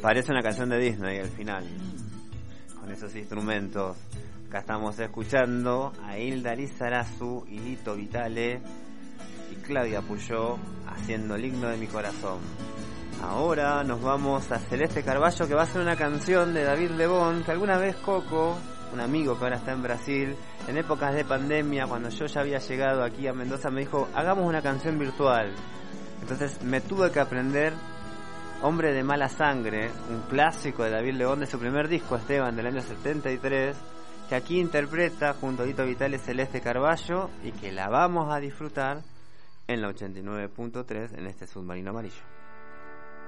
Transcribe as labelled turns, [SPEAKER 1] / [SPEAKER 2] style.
[SPEAKER 1] Parece una canción de Disney al final, con esos instrumentos. Acá estamos escuchando a Hilda Lizarazu y Lito Vitale y Claudia Puyó haciendo el himno de mi corazón. Ahora nos vamos a Celeste Carballo, que va a ser una canción de David Lebón, que alguna vez Coco, un amigo que ahora está en Brasil, en épocas de pandemia, cuando yo ya había llegado aquí a Mendoza, me dijo, hagamos una canción virtual. Entonces me tuve que aprender Hombre de mala sangre, un clásico de David Lebón de su primer disco, Esteban, del año 73, que aquí interpreta junto a Lito Vitale Celeste Carballo y que la vamos a disfrutar en la 89.3 en este Submarino Amarillo.